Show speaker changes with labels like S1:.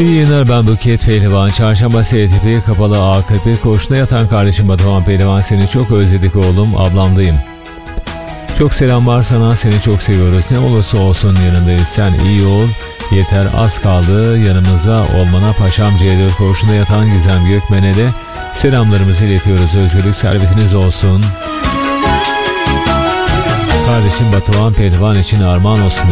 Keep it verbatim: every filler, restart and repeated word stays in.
S1: İyi yayınlar, ben Buket Pehlivan. Çarşamba S T P kapalı A K P koğuşuna yatan kardeşim Batuhan Pehlivan, seni çok özledik oğlum, ablamdayım. Çok selam var sana, seni çok seviyoruz. Ne olursa olsun yanındayız, sen iyi ol. Yeter, az kaldı yanımızda olmana. Paşam C dört koğuşunda yatan Gizem Gökmen'e de selamlarımızı iletiyoruz. Özgürlük servetiniz olsun. Kardeşim Batuhan Pehlivan için armağan olsun